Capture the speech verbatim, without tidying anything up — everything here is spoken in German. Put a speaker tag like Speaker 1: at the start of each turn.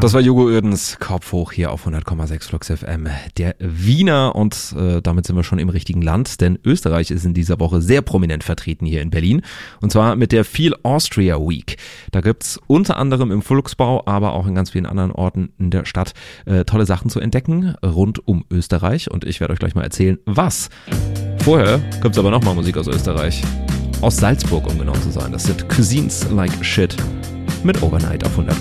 Speaker 1: Das war Jogo Ödens, Kopf hoch hier auf hundert Komma sechs Flux F M, der Wiener, und äh, damit sind wir schon im richtigen Land, denn Österreich ist in dieser Woche sehr prominent vertreten hier in Berlin, und zwar mit der Feel Austria Week. Da gibt's unter anderem im Volksbau, aber auch in ganz vielen anderen Orten in der Stadt äh, tolle Sachen zu entdecken rund um Österreich, und ich werde euch gleich mal erzählen, was. Vorher gibt's aber nochmal Musik aus Österreich, aus Salzburg, um genau zu sein. Das sind Cuisines Like Shit mit Overnight auf hundert